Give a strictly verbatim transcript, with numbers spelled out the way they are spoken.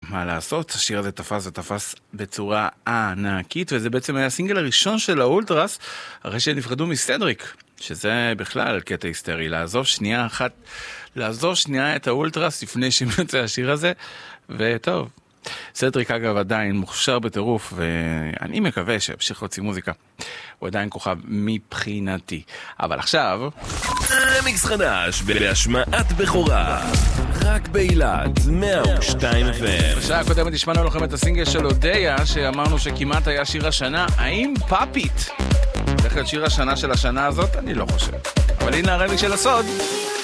מה לעשות, השיר הזה תפס ותפס בצורה ענקית, וזה בעצם היה הסינגל הראשון של האולטרס, אחרי שנפרדו מסדריק, שזה בכלל קטע היסטרי, לעזוב שנייה אחת, לעזוב שנייה את האולטרס לפני שימצא השיר הזה, וטוב. סדריק אגב עדיין מוכשר בטירוף, ואני מקווה שימשיך להוציא מוזיקה. הוא עדיין כוכב מבחינתי. אבל עכשיו... רמיקס חדש בהשמעת בכורה. רק באילת, מאה ושתיים אף אם. בשעה הקודמת השמענו לכם את הסינגל של אודיה, שאמרנו שכמעט היה שיר השנה. האם פאפית? הולך להיות שיר השנה של השנה הזאת? אני לא חושב. אבל הנה הרמיקס של הסוד.